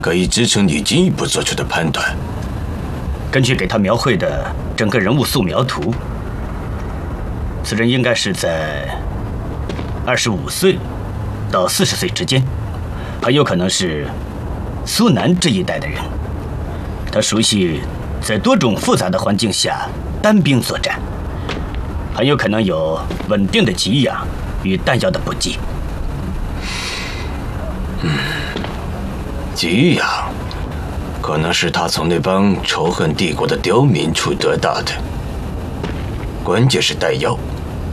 可以支撑你进一步做出的判断。 根据给他描绘的整个人物素描图，此人应该是在25岁到40岁之间，很有可能是苏南这一带的人。他熟悉在多种复杂的环境下单兵作战，很有可能有稳定的给养与弹药的补给。 给养可能是他从那帮仇恨帝国的刁民处得到的，关键是弹药。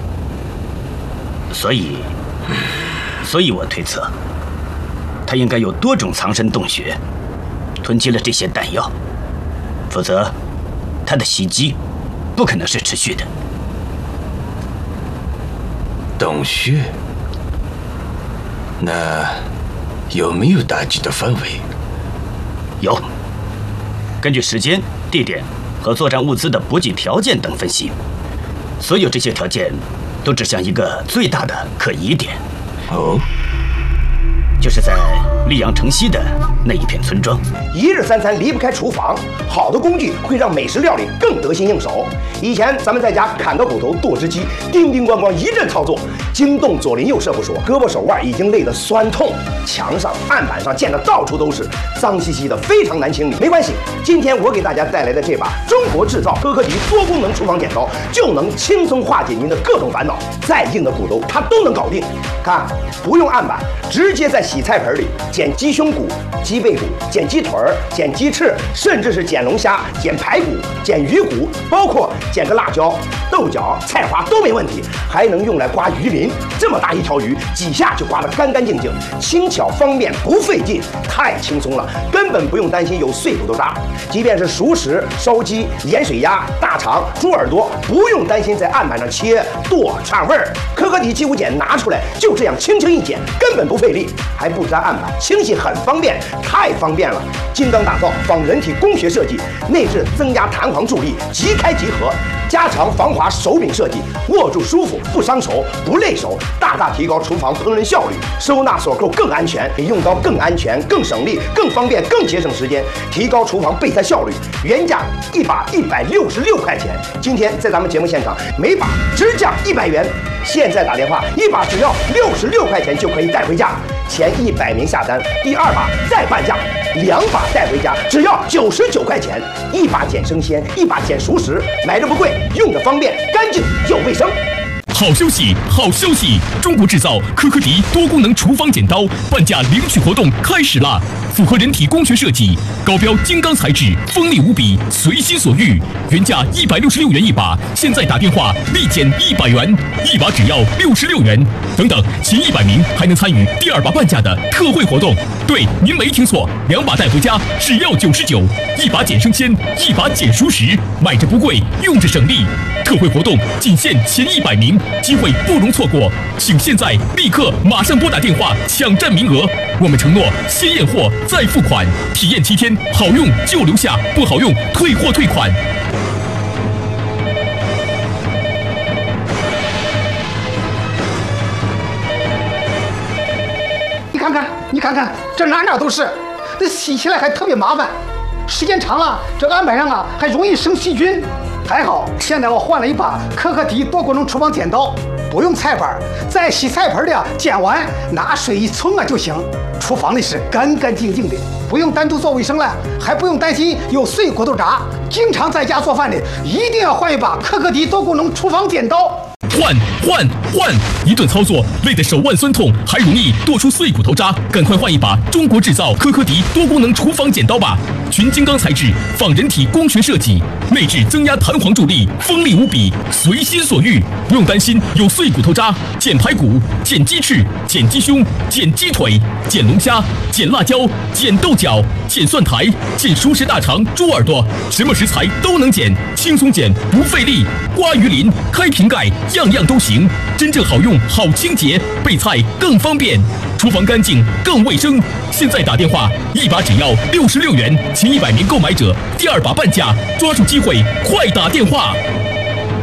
所以我推测，他应该有多种藏身洞穴，囤积了这些弹药，否则他的袭击不可能是持续的。 洞穴？那有没有打击的范围？ 有。根据时间、地点和作战物资的补给条件等分析，所有这些条件都指向一个最大的可疑点。 哦， 就是在溧阳城西的那一片村庄。 一日三餐离不开厨房，好的工具会让美食料理更得心应手。以前咱们在家砍个骨头、剁只鸡，叮叮咣咣一阵操作，惊动左邻右舍不说，胳膊手腕已经累得酸痛，墙上、案板上溅得到处都是，脏兮兮的，非常难清理。没关系，今天我给大家带来的这把中国制造柯克迪多功能厨房剪刀，就能轻松化解您的各种烦恼。再硬的骨头它都能搞定。看，不用案板，直接在洗菜盆里剪鸡胸骨、鸡背骨、剪鸡腿儿、剪鸡翅，甚至是剪龙虾、剪排骨、剪鱼骨，包括剪个辣椒、豆角、菜花都没问题，还能用来刮鱼鳞。这么大一条鱼，几下就刮得干干净净，轻巧方便，不费劲，太轻松了，根本不用担心有碎骨头渣。即便是熟食、烧鸡、盐水鸭、大肠、猪耳朵，不用担心在案板上切剁串味儿。柯克迪鸡骨剪拿出来，就这样轻轻一剪，根本不费力，还不沾案板，清洗很方便，太方便了。精钢打造，仿人体工学设计，内置增压弹簧助力，即开即合，加长防滑手柄设计，握住舒服，不伤手，不累手，大大提高厨房烹饪效率。收纳锁扣更安全，比用刀更安全、更省力、更方便、更节省时间，提高厨房备菜效率。原价一把166块钱，今天在咱们节目现场，每把只降100元。现在打电话，一把只要66块钱就可以带回家。前100名下单，第2把再半价，2把带回家只要99块钱。一把剪生鲜，一把剪熟食，买的不贵，用的方便，干净又卫生。 好消息，好消息！中国制造柯克迪多功能厨房剪刀半价领取活动开始啦！符合人体工学设计，高标精钢材质，锋利无比，随心所欲。原价166元一把，现在打电话立减100元，一把只要66元。等等，前100名还能参与第2把半价的特惠活动。对，您没听错，2把带回家只要99，一把剪生鲜，一把剪熟食，买着不贵，用着省力。特惠活动仅限前100名。机会不容错过，请现在立刻马上拨打电话抢占名额。我们承诺先验货再付款，体验7天，好用就留下，不好用退货退款。 你看看，这哪都是，这洗起来还特别麻烦，时间长了，这案板上还容易生细菌。还好，现在我换了一把柯克迪多功能厨房剪刀，不用菜板，在洗菜盆里剪完，拿水一冲就行。厨房里是干干净净的，不用单独做卫生了，还不用担心有碎骨头渣。经常在家做饭的，一定要换一把柯克迪多功能厨房剪刀。换！一顿操作累得手腕酸痛，还容易剁出碎骨头渣，赶快换一把中国制造柯克迪多功能厨房剪刀吧！全精钢材质，仿人体工学设计，内置增压弹簧助力，锋利无比，随心所欲，不用担心有碎骨头渣。剪排骨、剪鸡翅、剪鸡胸、剪鸡腿、剪龙虾、剪辣椒、剪豆角、剪蒜苔、剪熟食大肠、猪耳朵，什么食材都能剪，轻松剪不费力。刮鱼鳞、开瓶盖，样样都行，真正好用、好清洁，备菜更方便，厨房干净更卫生。现在打电话，一把只要66元，前100名购买者第2把半价，抓住机会，快打电话！